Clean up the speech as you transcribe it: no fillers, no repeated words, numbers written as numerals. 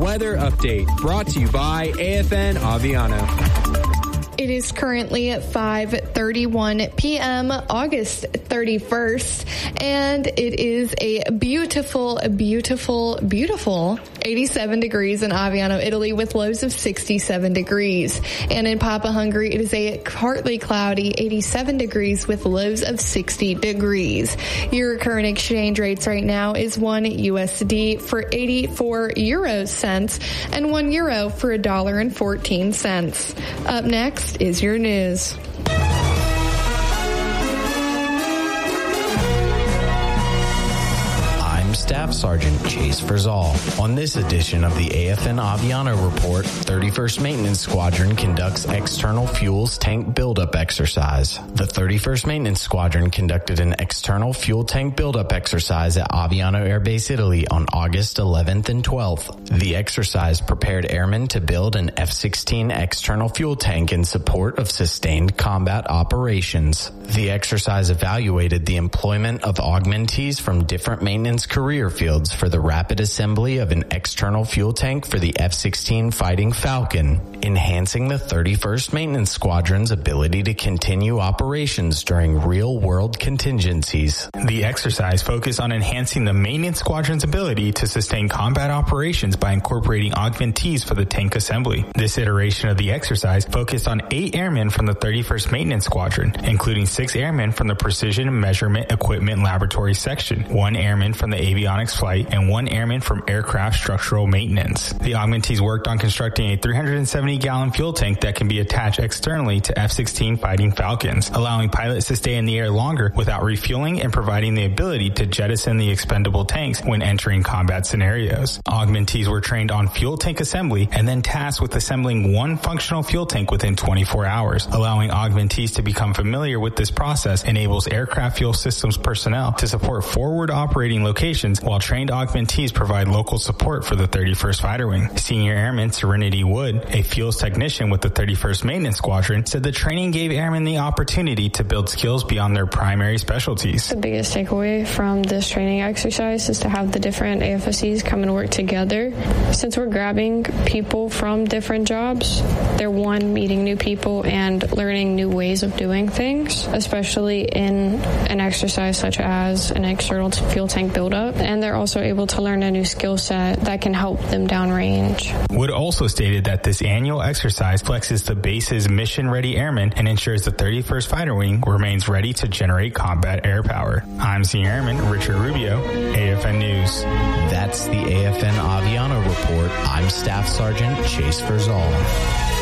weather update brought to you by AFN Aviano. It is currently at 5:31 p.m., August 31st, and it is a beautiful, beautiful, beautiful 87 degrees in Aviano, Italy, with lows of 67 degrees. And in Papa, Hungary, it is a partly cloudy 87 degrees with lows of 60 degrees. Your current exchange rates right now is 1 USD for 84 euro cents and 1 euro for $1.14. Up next is your news. Staff Sergeant Chase Frizzall. On this edition of the AFN Aviano Report, 31st Maintenance Squadron conducts external fuels tank buildup exercise. The 31st Maintenance Squadron conducted an external fuel tank buildup exercise at Aviano Air Base, Italy on August 11th and 12th. The exercise prepared airmen to build an F-16 external fuel tank in support of sustained combat operations. The exercise evaluated the employment of augmentees from different maintenance career fields for the rapid assembly of an external fuel tank for the F-16 Fighting Falcon, enhancing the 31st Maintenance Squadron's ability to continue operations during real-world contingencies. The exercise focused on enhancing the Maintenance Squadron's ability to sustain combat operations by incorporating augmentees for the tank assembly. This iteration of the exercise focused on 8 airmen from the 31st Maintenance Squadron, including 6 airmen from the Precision Measurement Equipment Laboratory Section, 1 airman from the Avionics Flight, and 1 airman from Aircraft Structural Maintenance. The augmentees worked on constructing a 370-gallon fuel tank that can be attached externally to F-16 Fighting Falcons, allowing pilots to stay in the air longer without refueling and providing the ability to jettison the expendable tanks when entering combat scenarios. Augmentees were trained on fuel tank assembly and then tasked with assembling 1 functional fuel tank within 24 hours. Allowing augmentees to become familiar with this process enables aircraft fuel systems personnel to support forward operating locations, while trained augmentees provide local support for the 31st Fighter Wing. Senior Airman Serenity Wood, a fuels technician with the 31st Maintenance Squadron, said the training gave airmen the opportunity to build skills beyond their primary specialties. The biggest takeaway from this training exercise is to have the different AFSCs come and work together. Since we're grabbing people from different jobs, they're meeting new people and learning new ways of doing things, especially in an exercise such as an external fuel tank buildup. And they're also able to learn a new skill set that can help them downrange. Wood also stated that this annual exercise flexes the base's mission-ready airmen and ensures the 31st Fighter Wing remains ready to generate combat air power. I'm Senior Airman Richard Rubio, AFN News. That's the AFN Aviano Report. I'm Staff Sergeant Chase Frizzall.